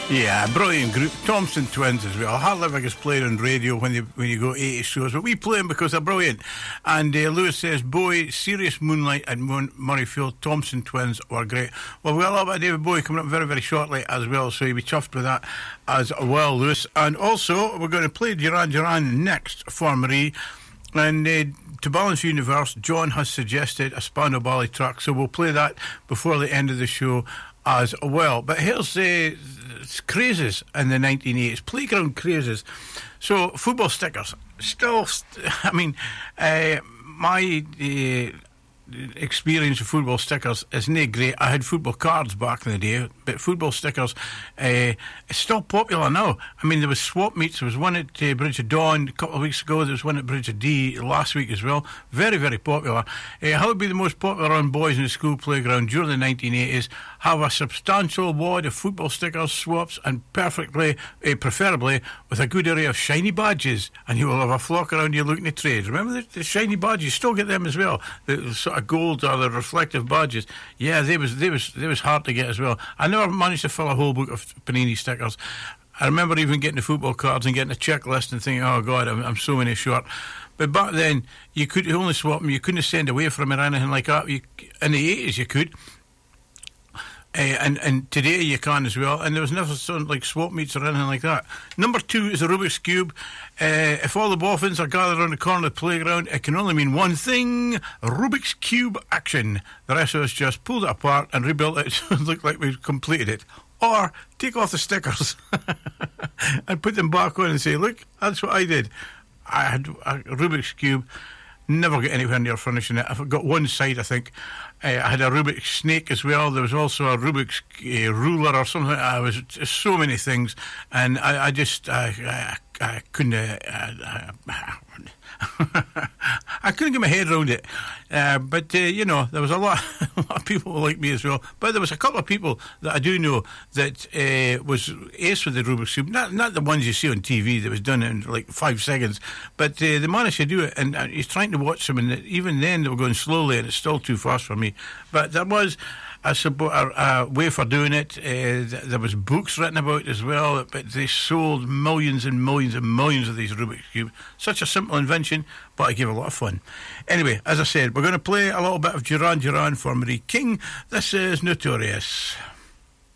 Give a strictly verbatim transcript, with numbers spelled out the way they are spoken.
Yeah, brilliant group. Thompson Twins as well. Hardly ever gets played on radio when you when you go eighty shows, but we play them because they're brilliant. And uh, Lewis says, Bowie, Serious Moonlight and Mon- Murrayfield, Thompson Twins were great. Well, we've got a lot about David Bowie coming up very, very shortly as well, so you'll be chuffed with that as well, Lewis. And also, we're going to play Duran Duran next for Marie. And uh, to balance the universe, John has suggested a Spandau Ballet track, so we'll play that before the end of the show as well. But here's uh, crazes in the nineteen eighties, playground crazes. So football stickers, still, st- I mean, uh, my uh, experience with football stickers is no great. I had football cards back in the day, but football stickers, uh, it's still popular now. I mean, there was swap meets. There was one at uh, Bridge of Dawn a couple of weeks ago. There was one at Bridge of Dee last week as well. Very, very popular. Uh, how would be the most popular on boys in the school playground during the nineteen eighties? Have a substantial wad of football stickers, swaps, and perfectly, uh, preferably, with a good array of shiny badges, and you will have a flock around you looking at trades. Remember the, the shiny badges? You still get them as well. The, the sort of gold or the reflective badges. Yeah, they was they was they was hard to get as well. I never managed to fill a whole book of Panini stickers. I remember even getting the football cards and getting a checklist and thinking, oh God, I'm, I'm so many short. But back then, you could only swap them. You couldn't send away from it or anything like that. You, in the eighties, you could. Uh, and, and today you can as well, and there was never something like swap meets or anything like that. Number two is a Rubik's Cube. Uh, if all the boffins are gathered around the corner of the playground, it can only mean one thing: Rubik's Cube action. The rest of us just pulled it apart and rebuilt it so it looked like we'd completed it. Or take off the stickers and put them back on and say, look, that's what I did. I had a Rubik's Cube. Never got anywhere near finishing it. I've got one side, I think. Uh, I had a Rubik's snake as well. There was also a Rubik's uh, ruler or something. I was so many things, and I, I just I, I, I couldn't. Uh, I, I couldn't get my head around it. Uh, but uh, you know, there was a lot, a lot of people like me as well. But there was a couple of people that I do know that uh, was ace with the Rubik's Cube. Not not the ones you see on T V that was done in like five seconds, but uh, they managed to do it. And uh, he's trying to watch them, and even then they were going slowly, and it's still too fast for me. But there was a, a, a way for doing it. Uh, there was books written about it as well, but they sold millions and millions and millions of these Rubik's Cubes. Such a simple invention, but it gave a lot of fun. Anyway, as I said, we're going to play a little bit of Duran Duran for Marie King. This is Notorious.